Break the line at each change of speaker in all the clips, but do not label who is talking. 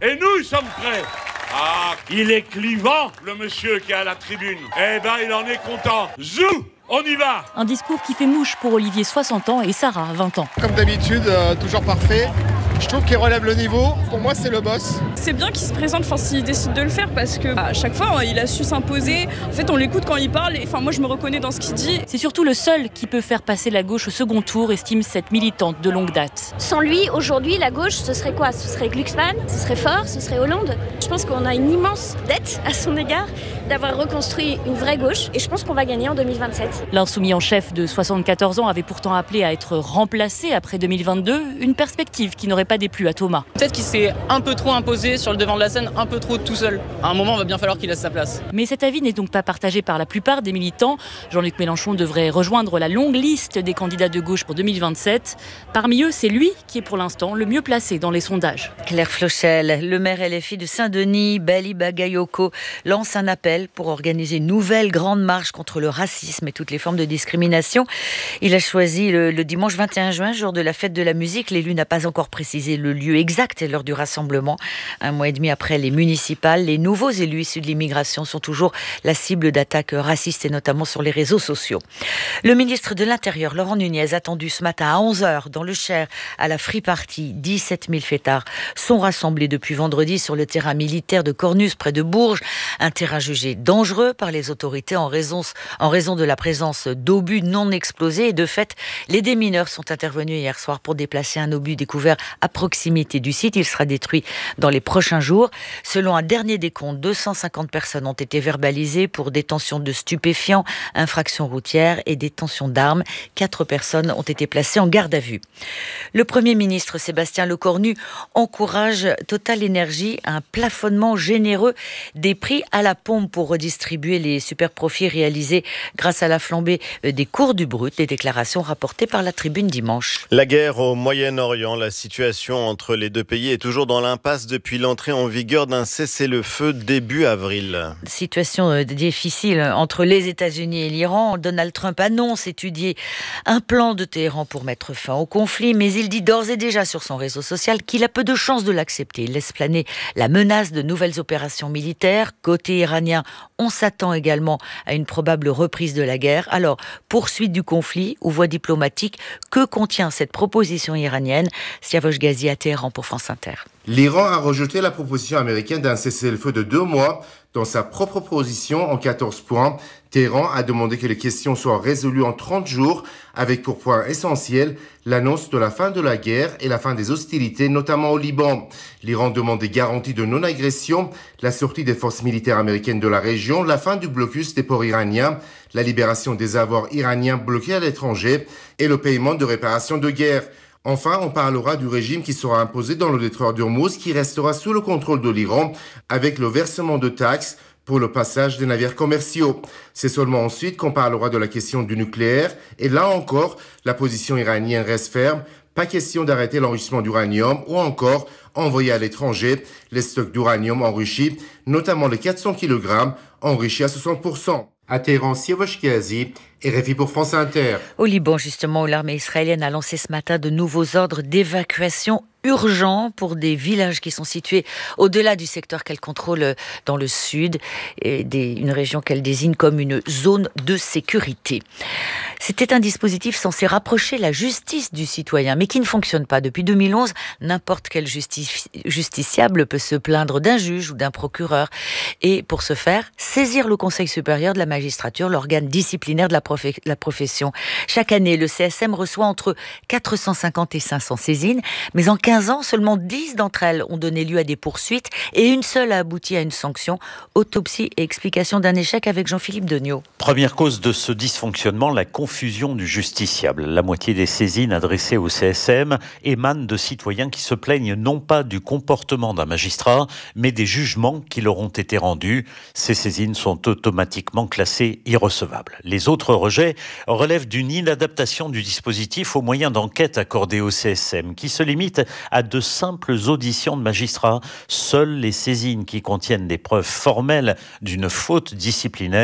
Et nous sommes prêts. Ah, il est clivant, le monsieur qui est à la tribune. Eh ben, il en est content. Zou, on y va.
Un discours qui fait mouche pour Olivier, 60 ans, et Sarah, 20 ans.
Comme d'habitude, toujours parfait. Je trouve qu'il relève le niveau. Pour moi, c'est le boss.
C'est bien qu'il se présente, s'il décide de le faire, parce que à chaque fois, il a su s'imposer. En fait, on l'écoute quand il parle. Et moi, je me reconnais dans ce qu'il dit.
C'est surtout le seul qui peut faire passer la gauche au second tour, estime cette militante de longue date.
Sans lui, aujourd'hui, la gauche, ce serait quoi ? Ce serait Glucksmann, ce serait Faure, ce serait Hollande. Je pense qu'on a une immense dette à son égard d'avoir reconstruit une vraie gauche. Et je pense qu'on va gagner en 2027.
L'insoumis en chef de 74 ans avait pourtant appelé à être remplacé après 2022. Une perspective qui n'aurait pas déplu à Thomas.
Peut-être qu'il s'est un peu trop imposé sur le devant de la scène, un peu trop tout seul. À un moment, il va bien falloir qu'il laisse sa place.
Mais cet avis n'est donc pas partagé par la plupart des militants. Jean-Luc Mélenchon devrait rejoindre la longue liste des candidats de gauche pour 2027. Parmi eux, c'est lui qui est pour l'instant le mieux placé dans les sondages.
Claire Flochel, le maire LFI de Saint-Denis, Bali Bagayoko, lance un appel pour organiser une nouvelle grande marche contre le racisme et toutes les formes de discrimination. Il a choisi le dimanche 21 juin, jour de la fête de la musique. L'élu n'a pas encore précisé le lieu exact et l'heure du rassemblement. Un mois et demi après les municipales, les nouveaux élus issus de l'immigration sont toujours la cible d'attaques racistes et notamment sur les réseaux sociaux. Le ministre de l'Intérieur, Laurent Nunez, attendu ce matin à 11h dans le Cher à la Free Party. 17 000 fêtards sont rassemblés depuis vendredi sur le terrain militaire de Cornus près de Bourges. Un terrain jugé dangereux par les autorités en raison de la présence d'obus non explosés. Et de fait, les démineurs sont intervenus hier soir pour déplacer un obus découvert à proximité du site. Il sera détruit dans les prochains jours. Selon un dernier décompte, 250 personnes ont été verbalisées pour détention de stupéfiants, infractions routières et détention d'armes. 4 personnes ont été placées en garde à vue. Le Premier ministre Sébastien Lecornu encourage Total Énergie à un plafonnement généreux des prix à la pompe pour redistribuer les super-profits réalisés grâce à la flambée des cours du brut. Les déclarations rapportées par la Tribune dimanche.
La guerre au Moyen-Orient, la situation entre les deux pays est toujours dans l'impasse depuis l'entrée en vigueur d'un cessez-le-feu début avril.
Situation difficile entre les États-Unis et l'Iran. Donald Trump annonce étudier un plan de Téhéran pour mettre fin au conflit, mais il dit d'ores et déjà sur son réseau social qu'il a peu de chances de l'accepter. Il laisse planer la menace de nouvelles opérations militaires. Côté iranien, on s'attend également à une probable reprise de la guerre. Alors, poursuite du conflit ou voie diplomatique, que contient cette proposition iranienne ? Siavosh Ghazi à Téhéran pour France Inter.
L'Iran a rejeté la proposition américaine d'un cessez-le-feu de 2 mois. Dans sa propre position en 14 points, Téhéran a demandé que les questions soient résolues en 30 jours, avec pour point essentiel l'annonce de la fin de la guerre et la fin des hostilités, notamment au Liban. L'Iran demande des garanties de non-agression, la sortie des forces militaires américaines de la région, la fin du blocus des ports iraniens, la libération des avoirs iraniens bloqués à l'étranger et le paiement de réparations de guerre. Enfin, on parlera du régime qui sera imposé dans le détroit d'Ormuz, qui restera sous le contrôle de l'Iran, avec le versement de taxes pour le passage des navires commerciaux. C'est seulement ensuite qu'on parlera de la question du nucléaire, et là encore, la position iranienne reste ferme. Pas question d'arrêter l'enrichissement d'uranium ou encore envoyer à l'étranger les stocks d'uranium enrichis, notamment les 400 kg enrichis à 60%. À Téhéran, Siavosh Ghazi, RFI pour France Inter.
Au Liban, justement, où l'armée israélienne a lancé ce matin de nouveaux ordres d'évacuation urgents pour des villages qui sont situés au-delà du secteur qu'elle contrôle dans le sud, et une région qu'elle désigne comme une zone de sécurité. C'était un dispositif censé rapprocher la justice du citoyen, mais qui ne fonctionne pas. Depuis 2011, n'importe quel justiciable peut se plaindre d'un juge ou d'un procureur. Et pour ce faire, saisir le Conseil supérieur de la magistrature, l'organe disciplinaire de la profession. Chaque année, le CSM reçoit entre 450 et 500 saisines, mais en 15 ans, seulement 10 d'entre elles ont donné lieu à des poursuites et une seule a abouti à une sanction. Autopsie et explication d'un échec avec Jean-Philippe Degnaud.
Première cause de ce dysfonctionnement, la confusion du justiciable. La moitié des saisines adressées au CSM émanent de citoyens qui se plaignent non pas du comportement d'un magistrat, mais des jugements qui leur ont été rendus. Ces saisines sont automatiquement classées irrecevables. Les autres rejets relèvent d'une inadaptation du dispositif aux moyens d'enquête accordés au CSM, qui se limite à de simples auditions de magistrats. Seules les saisines qui contiennent des preuves formelles d'une faute disciplinaire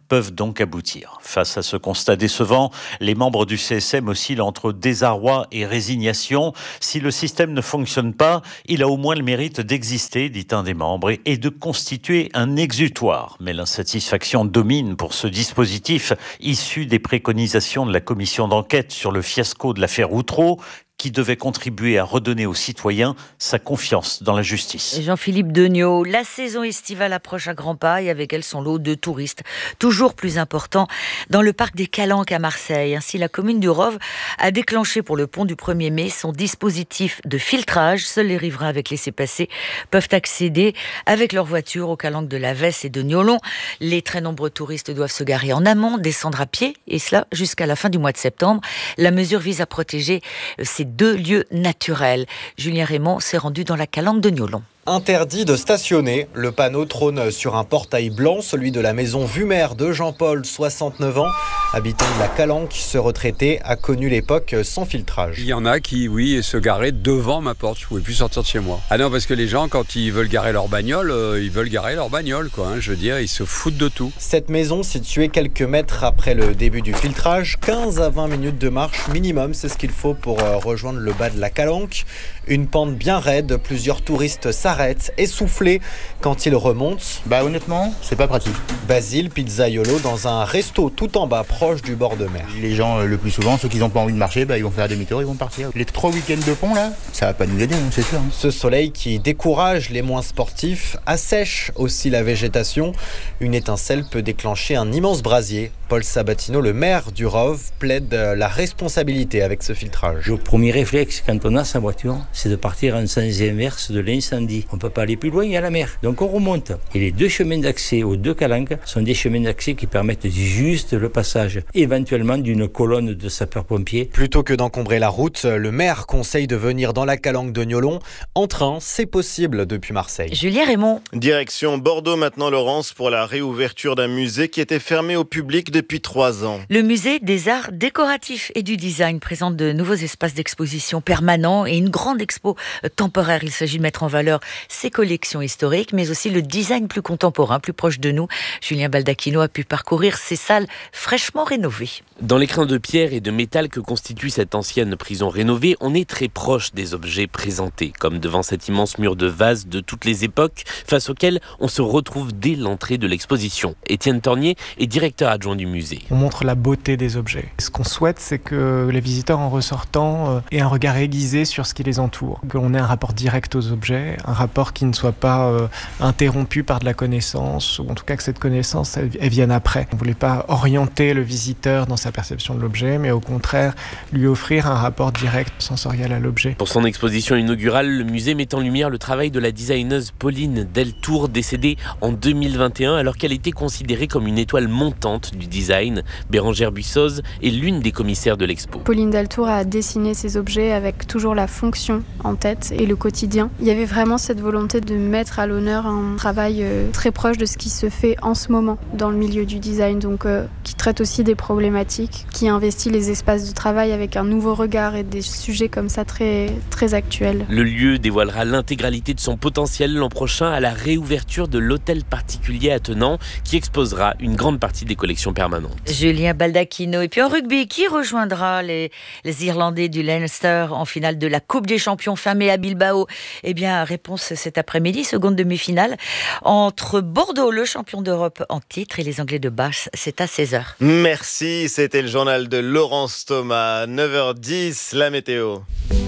peuvent donc aboutir. Face à ce constat décevant, les membres du CSM oscillent entre désarroi et résignation. Si le système ne fonctionne pas, il a au moins le mérite d'exister, dit un des membres, et de constituer un exutoire. Mais l'insatisfaction domine pour ce dispositif issu des préconisations de la commission d'enquête sur le fiasco de l'affaire Outreau, qui devait contribuer à redonner aux citoyens sa confiance dans la justice.
Jean-Philippe Degnaud, la saison estivale approche à grands pas et avec elle son lot de touristes, toujours plus important dans le parc des Calanques à Marseille. Ainsi, la commune du Rove a déclenché pour le pont du 1er mai son dispositif de filtrage. Seuls les riverains avec laissez-passer peuvent accéder avec leur voiture aux Calanques de la Vesse et de Niolon. Les très nombreux touristes doivent se garer en amont, descendre à pied, et cela jusqu'à la fin du mois de septembre. La mesure vise à protéger ces 2 lieux naturels. Julien Raymond s'est rendu dans la Calanque de Niolon.
Interdit de stationner. Le panneau trône sur un portail blanc, celui de la maison Vumer de Jean-Paul, 69 ans. Habitant de la Calanque, ce retraité a connu l'époque sans filtrage.
Il y en a qui, se garaient devant ma porte. Je ne pouvais plus sortir de chez moi. Ah non, parce que les gens, quand ils veulent garer leur bagnole, ils veulent garer leur bagnole, quoi. Je veux dire, ils se foutent de tout.
Cette maison, située quelques mètres après le début du filtrage, 15 à 20 minutes de marche minimum, c'est ce qu'il faut pour rejoindre le bas de la Calanque. Une pente bien raide, plusieurs touristes s'arrêtent, essoufflés quand ils remontent.
Honnêtement, c'est pas pratique.
Basile Pizzaiolo dans un resto tout en bas, proche du bord de mer.
Les gens, le plus souvent, ceux qui n'ont pas envie de marcher, ils vont faire demi-tour, ils vont partir. Les 3 week-ends de pont, là, ça va pas nous aider, c'est sûr.
Ce soleil qui décourage les moins sportifs assèche aussi la végétation. Une étincelle peut déclencher un immense brasier. Paul Sabatino, le maire du Rove, plaide la responsabilité avec ce filtrage.
Le premier réflexe quand on a sa voiture, c'est de partir en sens inverse de l'incendie. On ne peut pas aller plus loin, il y a la mer. Donc on remonte. Et les 2 chemins d'accès aux 2 Calanques sont des chemins d'accès qui permettent juste le passage, éventuellement d'une colonne de sapeurs-pompiers.
Plutôt que d'encombrer la route, le maire conseille de venir dans la Calanque de Niolon. En train, c'est possible depuis Marseille.
Julien Raymond.
Direction Bordeaux maintenant, Laurence, pour la réouverture d'un musée qui était fermé au public depuis 3 ans.
Le musée des arts décoratifs et du design présente de nouveaux espaces d'exposition permanents et une grande expo temporaire. Il s'agit de mettre en valeur ses collections historiques, mais aussi le design plus contemporain, plus proche de nous. Julien Baldacchino a pu parcourir ces salles fraîchement rénovées.
Dans l'écrin de pierre et de métal que constitue cette ancienne prison rénovée, on est très proche des objets présentés, comme devant cet immense mur de vases de toutes les époques, face auquel on se retrouve dès l'entrée de l'exposition. Étienne Tornier est directeur adjoint du musée.
On montre la beauté des objets. Ce qu'on souhaite, c'est que les visiteurs en ressortant aient un regard aiguisé sur ce qui les entoure, qu'on ait un rapport direct aux objets, un rapport qui ne soit pas interrompu par de la connaissance, ou en tout cas que cette connaissance elle vienne après. On ne voulait pas orienter le visiteur dans sa perception de l'objet, mais au contraire lui offrir un rapport direct sensoriel à l'objet.
Pour son exposition inaugurale, le musée met en lumière le travail de la designeuse Pauline Deltour, décédée en 2021 alors qu'elle était considérée comme une étoile montante du design. Bérangère Buissoz est l'une des commissaires de l'expo.
Pauline Deltour a dessiné ces objets avec toujours la fonction en tête et le quotidien. Il y avait vraiment cette volonté de mettre à l'honneur un travail très proche de ce qui se fait en ce moment dans le milieu du design, donc qui traite aussi des problématiques, qui investit les espaces de travail avec un nouveau regard et des sujets comme ça très, très actuels.
Le lieu dévoilera l'intégralité de son potentiel l'an prochain à la réouverture de l'hôtel particulier attenant qui exposera une grande partie des collections permanentes.
Julien Baldacchino. Et puis en rugby, qui rejoindra les Irlandais du Leinster en finale de la Coupe des Champions fin mai à Bilbao? Eh bien, réponse cet après-midi, seconde demi-finale entre Bordeaux, le champion d'Europe en titre, et les Anglais de Bath. C'est à 16h.
Merci, c'était le journal de Laurence Thomas. 9h10, la météo.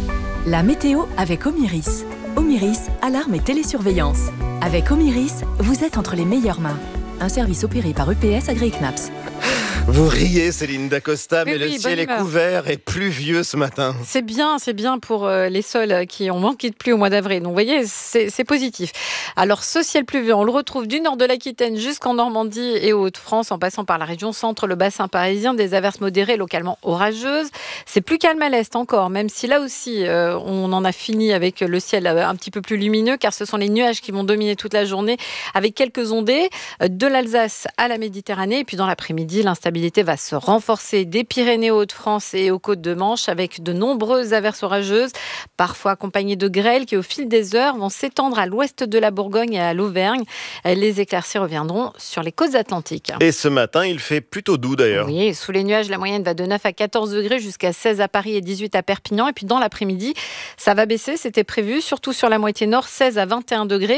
La météo avec Omiris. Omiris, alarme et télésurveillance. Avec Omiris, vous êtes entre les meilleures mains. Un service opéré par EPS AgriKnaps.
Vous riez, Céline Dacosta, mais le ciel est couvert et pluvieux ce matin.
C'est bien pour les sols qui ont manqué de pluie au mois d'avril. Donc, vous voyez, c'est positif. Alors, ce ciel pluvieux, on le retrouve du nord de l'Aquitaine jusqu'en Normandie et aux Hauts-de-France, en passant par la région centre, le bassin parisien, des averses modérées, localement orageuses. C'est plus calme à l'est encore, même si là aussi, on en a fini avec le ciel un petit peu plus lumineux, car ce sont les nuages qui vont dominer toute la journée, avec quelques ondées de l'Alsace à la Méditerranée. Et puis, dans l'après-midi, l'instabilité visibilité va se renforcer des Pyrénées aux Hauts-de-France et aux côtes de Manche avec de nombreuses averses orageuses, parfois accompagnées de grêles qui au fil des heures vont s'étendre à l'ouest de la Bourgogne et à l'Auvergne. Les éclaircies reviendront sur les côtes atlantiques.
Et ce matin, il fait plutôt doux d'ailleurs.
Oui, sous les nuages, la moyenne va de 9 à 14 degrés jusqu'à 16 à Paris et 18 à Perpignan. Et puis dans l'après-midi, ça va baisser, c'était prévu, surtout sur la moitié nord, 16 à 21 degrés.